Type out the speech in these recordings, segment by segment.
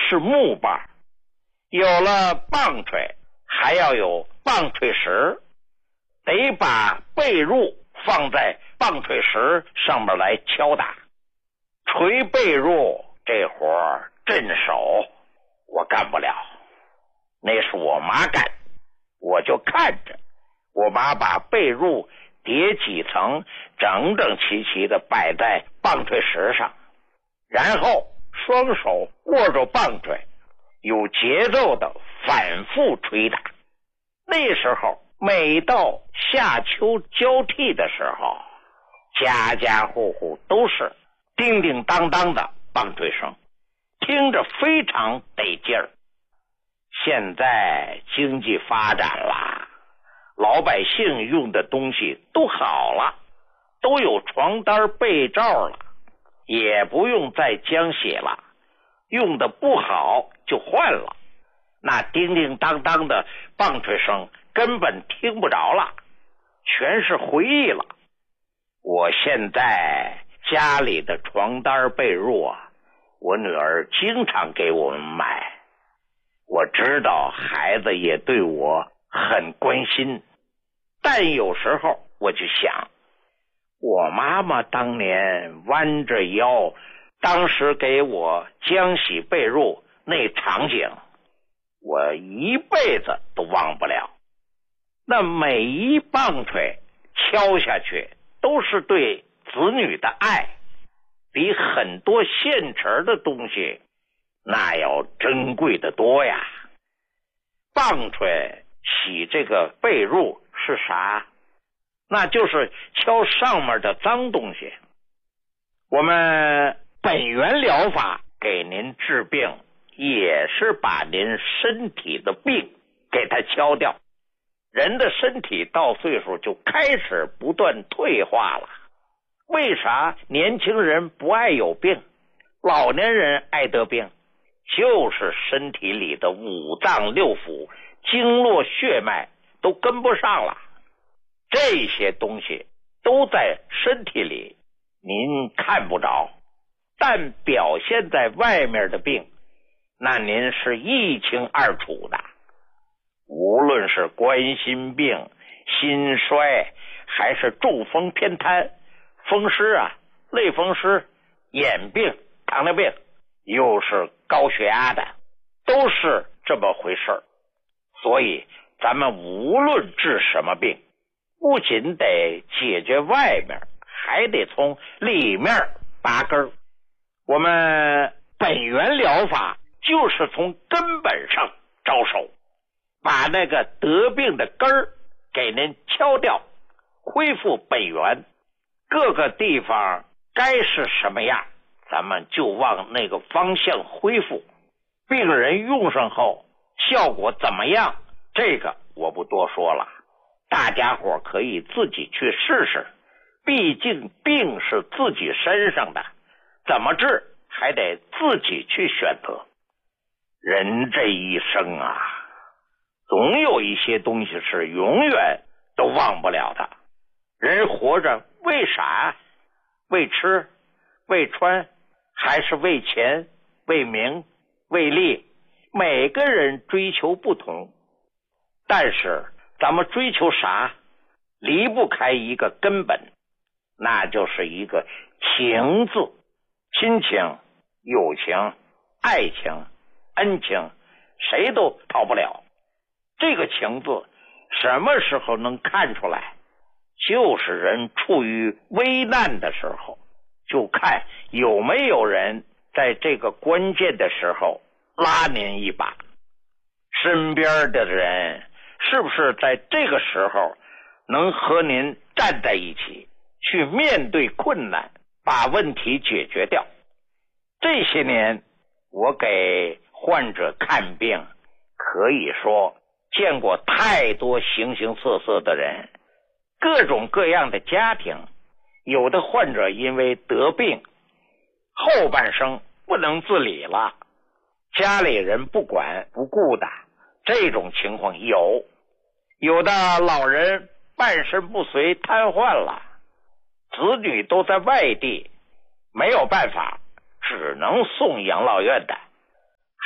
是木棒，有了棒槌还要有棒槌石，得把被褥放在棒槌石上面来敲打。捶被褥这活儿镇手我干不了，那是我妈干，我就看着我妈把被褥叠几层，整整齐齐的摆在棒槌石上，然后双手握着棒槌，有节奏的反复捶打。那时候每到夏秋交替的时候，家家户户都是叮叮当当的棒槌声，听着非常得劲儿。现在经济发展了，老百姓用的东西都好了，都有床单被罩了，也不用再浆洗了，用的不好就换了，那叮叮当当的棒槌声根本听不着了，全是回忆了。我现在家里的床单被褥啊，我女儿经常给我们买，我知道孩子也对我很关心，但有时候我就想，我妈妈当年弯着腰，当时给我浆洗被褥那场景，我一辈子都忘不了。那每一棒槌敲下去都是对子女的爱，比很多现成的东西那要珍贵的多呀。棒槌洗这个被褥是啥？那就是敲上面的脏东西。我们本源疗法给您治病，也是把您身体的病给它敲掉。人的身体到岁数就开始不断退化了。为啥年轻人不爱有病，老年人爱得病？就是身体里的五脏六腑、经络血脉都跟不上了。这些东西都在身体里，您看不着，但表现在外面的病，那您是一清二楚的。无论是冠心病、心衰，还是中风偏瘫、风湿啊、类风湿、眼病、糖尿病，又是高血压的，都是这么回事。所以咱们无论治什么病，不仅得解决外面，还得从里面拔根。我们本源疗法就是从根本上着手，把那个得病的根儿给您敲掉，恢复本源。各个地方该是什么样，咱们就往那个方向恢复。病人用上后效果怎么样，这个我不多说了，大家伙可以自己去试试。毕竟病是自己身上的，怎么治还得自己去选择。人这一生啊，总有一些东西是永远都忘不了的。人活着为啥？为吃、为穿，还是为钱、为名、为利？每个人追求不同，但是咱们追求啥？离不开一个根本，那就是一个情字。亲情、友情、爱情、恩情，谁都逃不了。这个情字什么时候能看出来？就是人处于危难的时候，就看有没有人在这个关键的时候拉您一把。身边的人是不是在这个时候能和您站在一起，去面对困难，把问题解决掉？这些年我给患者看病，可以说见过太多形形色色的人，各种各样的家庭。有的患者因为得病，后半生不能自理了，家里人不管不顾的，这种情况有。有的老人半身不遂瘫痪了，子女都在外地，没有办法，只能送养老院的。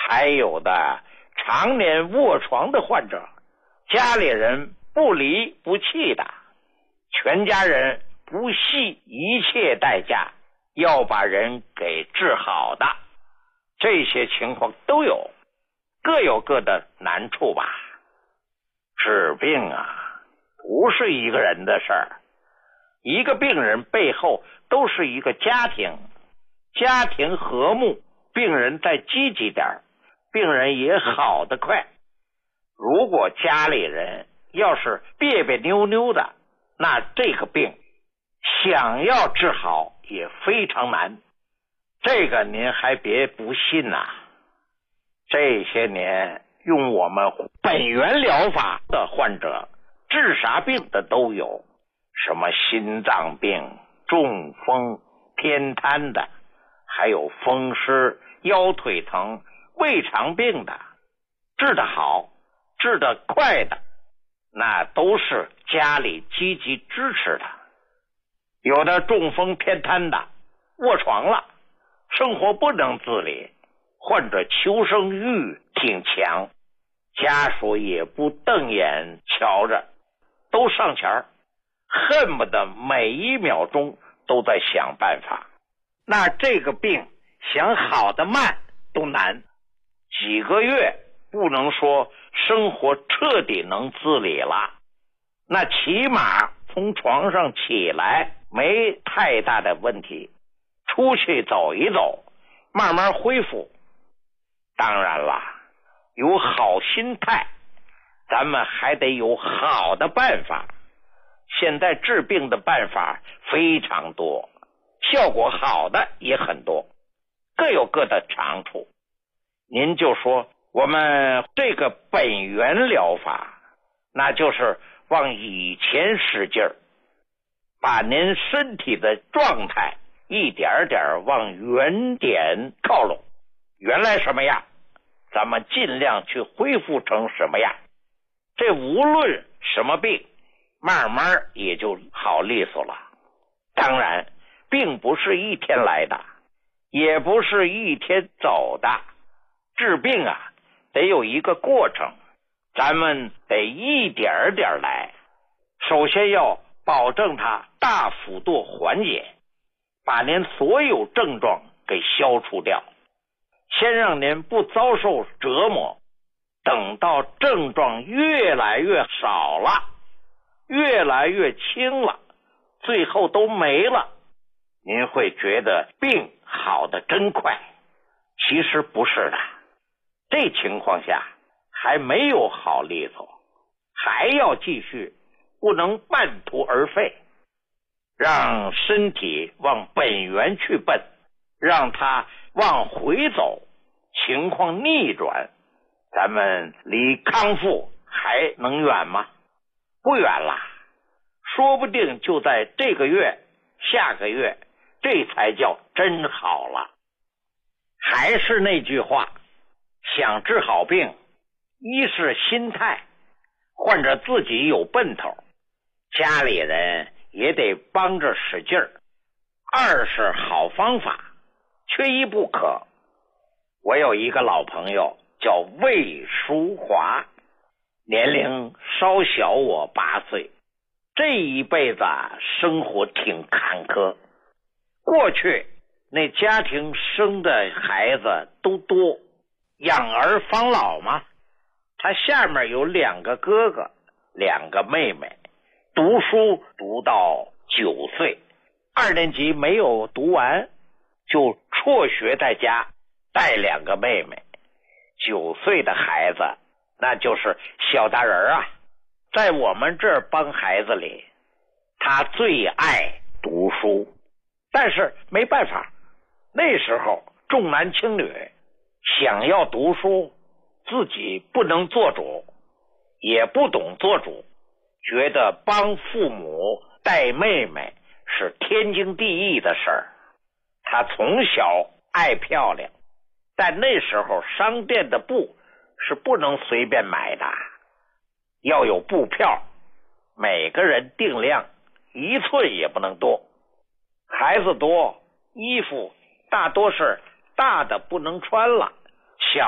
还有的常年卧床的患者，家里人不离不弃的，全家人不惜一切代价要把人给治好的，这些情况都有，各有各的难处吧。治病啊，不是一个人的事儿，一个病人背后都是一个家庭，家庭和睦，病人再积极点，病人也好得快。如果家里人要是别别扭扭的，那这个病想要治好也非常难。这个您还别不信呐，这些年用我们本源疗法的患者，治啥病的都有，什么心脏病、中风、偏瘫的，还有风湿、腰腿疼、胃肠病的，治得好、治得快的，那都是家里积极支持的。有的中风偏瘫的卧床了，生活不能自理，患者求生欲挺强，家属也不瞪眼瞧着，都上前，恨不得每一秒钟都在想办法。那这个病想好的慢都难，几个月不能说生活彻底能自理了，那起码从床上起来没太大的问题，出去走一走，慢慢恢复。当然了，有好心态，咱们还得有好的办法。现在治病的办法非常多，效果好的也很多，各有各的长处。您就说我们这个本源疗法，那就是往以前使劲儿，把您身体的状态一点点往原点靠拢，原来什么样，咱们尽量去恢复成什么样。这无论什么病，慢慢也就好利索了。当然，并不是一天来的，也不是一天走的。治病啊，得有一个过程，咱们得一点点来。首先要保证它大幅度缓解，把您所有症状给消除掉，先让您不遭受折磨，等到症状越来越少了，越来越轻了，最后都没了，您会觉得病好得真快。其实不是的，这情况下还没有好利索，还要继续，不能半途而废，让身体往本源去奔，让它往回走，情况逆转，咱们离康复还能远吗？不远了，说不定就在这个月、下个月，这才叫真好了。还是那句话，想治好病，一是心态，患者自己有奔头，家里人也得帮着使劲儿；二是好方法，缺一不可。我有一个老朋友叫魏淑华，年龄稍小我8岁，这一辈子生活挺坎坷。过去那家庭生的孩子都多，养儿防老嘛。他下面有2个哥哥，2个妹妹，读书读到9岁，2年级没有读完，就辍学在家带2个妹妹。9岁的孩子那就是小大人啊，在我们这儿帮孩子里，他最爱读书。但是没办法，那时候重男轻女，想要读书，自己不能做主，也不懂做主，觉得帮父母带妹妹是天经地义的事儿。他从小爱漂亮，但那时候商店的布是不能随便买的，要有布票，每个人定量1寸也不能多。孩子多，衣服大多是大的不能穿了，小